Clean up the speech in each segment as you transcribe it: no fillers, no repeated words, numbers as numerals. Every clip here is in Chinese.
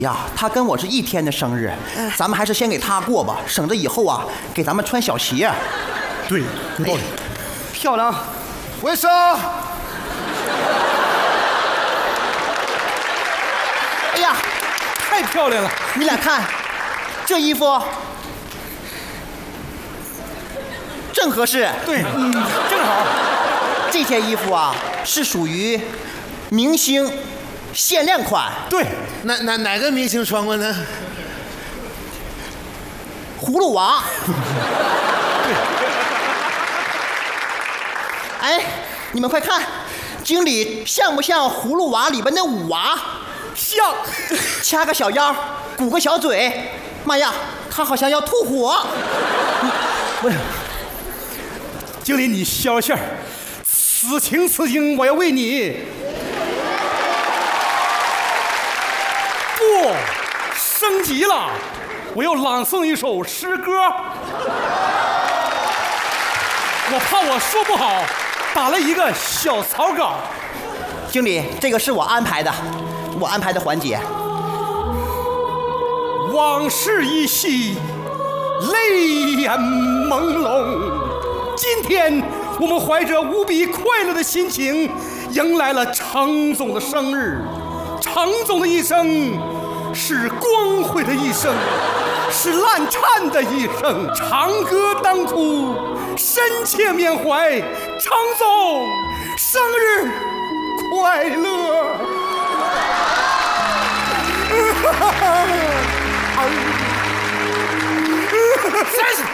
呀，他跟我是一天的生日，咱们还是先给他过吧，省着以后啊给咱们穿小鞋。 对，有道理。 漂亮， 卫生。 哎呀， 太漂亮了！ 你俩看，这衣服正合适。 对，正好。 这件衣服啊是属于明星限量款。 对， 哪个明星穿过呢？ 葫芦娃。哎，你们快看，经理像不像葫芦娃里边的五娃？像，掐个小腰，鼓个小嘴。妈呀，他好像要吐火。 不是，经理你消消气儿，此情此景，我要为你。不，升级了，我要朗诵一首诗歌。我怕我说不好，打了一个小草稿。 经理，这个是我安排的环节。 往事依稀，泪眼朦胧。今天我们怀着无比快乐的心情，迎来了程总的生日。程总的一生是光辉的一生，是烂颤的一生。长歌当初，深切缅怀程总生日快乐。 真是，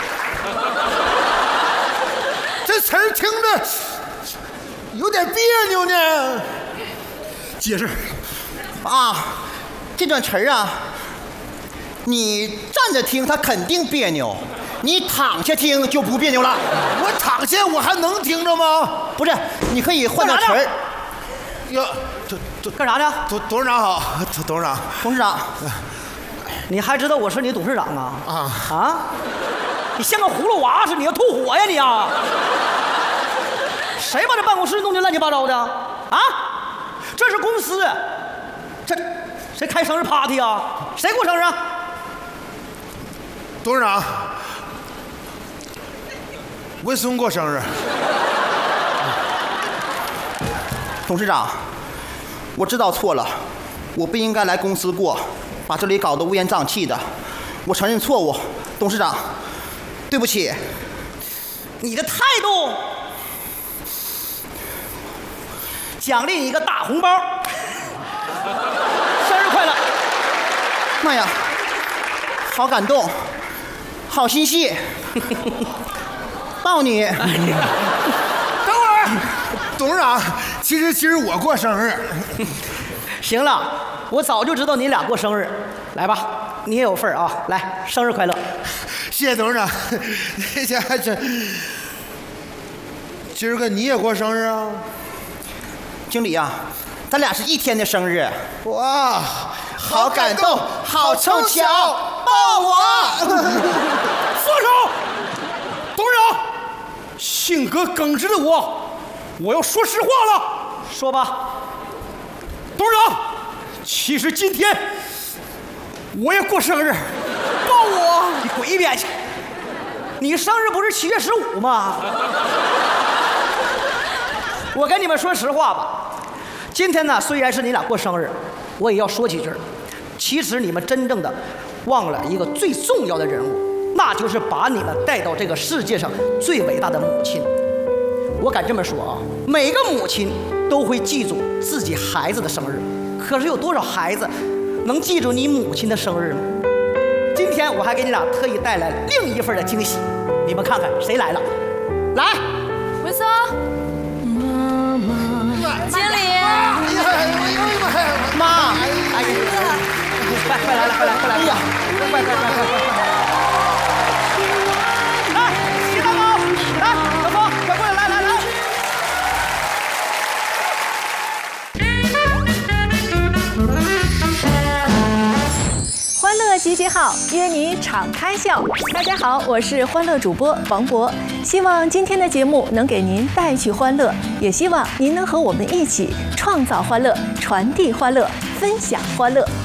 这词儿听着有点别扭呢。 解释啊，这段词儿啊，你站着听它肯定别扭，你躺下听就不别扭了。 我躺下我还能听着吗？ 不是，你可以换段词儿。 哟， 干啥呢？ 董事长好，董事长。 董事长， 你还知道我是你董事长啊？啊！你像个葫芦娃似的，你要吐火呀你啊！谁把这办公室弄得乱七八糟的？啊！这是公司，这谁开生日 party 啊？谁过生日啊？ 董事长，文松过生日。 董事长，我知道错了，我不应该来公司过，把这里搞得乌烟瘴气的，我承认错误，董事长，对不起。 你的态度，奖励你一个大红包，生日快乐！ 妈呀，好感动，好心细，抱你。 等会儿，董事长，其实我过生日。 行了，我早就知道你俩过生日，来吧，你也有份啊！来，生日快乐！ 谢谢董事长。这家还真，今儿个你也过生日啊？ 经理啊，咱俩是一天的生日。 哇， 好感动，好凑巧，抱我！ 放手！董事长，性格耿直的我要说实话了。 说吧， 董事长，其实今天我也过生日，抱我！ 你滚一边去！你生日不是7月15吗？我跟你们说实话吧，今天呢，虽然是你俩过生日，我也要说几句。其实你们真正的忘了一个最重要的人物，那就是把你们带到这个世界上最伟大的母亲。我敢这么说啊，每个母亲都会记住自己孩子的生日，可是有多少孩子能记住你母亲的生日呢？今天我还给你俩特意带来另一份的惊喜，你们看看谁来了？来， 文松，经理， 妈，哎呀， 快来了，快来！哎呀，快！来，洗蛋糕，来，小峰，快过来，来！ 欢乐集结号，约你敞开笑。大家好，我是欢乐主播王博，希望今天的节目能给您带去欢乐，也希望您能和我们一起创造欢乐、传递欢乐、分享欢乐。